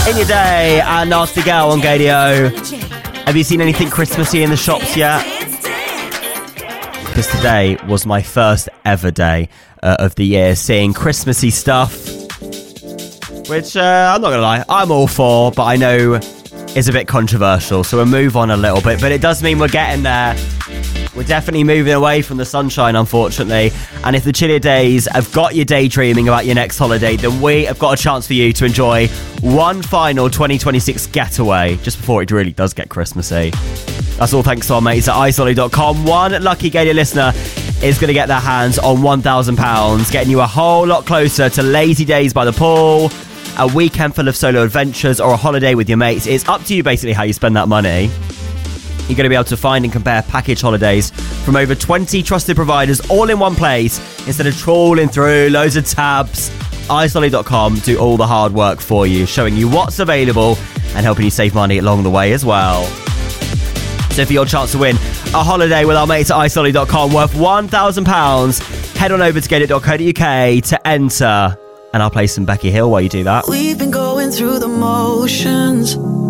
In Your Day and Nasty Gal on Gadio. Have you seen anything Christmassy in the shops yet? Because today was my first ever day of the year seeing Christmassy stuff, which I'm not going to lie, I'm all for, but I know is a bit controversial, so we'll move on a little bit, but it does mean we're getting there. We're definitely moving away from the sunshine, unfortunately. And if the chillier days have got you daydreaming about your next holiday, then we have got a chance for you to enjoy one final 2026 getaway just before it really does get Christmassy. That's all thanks to our mates at isolly.com. One lucky Gadio listener is going to get their hands on £1,000, getting you a whole lot closer to lazy days by the pool, a weekend full of solo adventures, or a holiday with your mates. It's up to you basically how you spend that money. You're going to be able to find and compare package holidays from over 20 trusted providers all in one place instead of trawling through loads of tabs. isolly.com do all the hard work for you, showing you what's available and helping you save money along the way as well. So for your chance to win a holiday with our mates at isolly.com worth £1,000, head on over to gadio.co.uk to enter, and I'll play some Becky Hill while you do that. We've been going through the motions,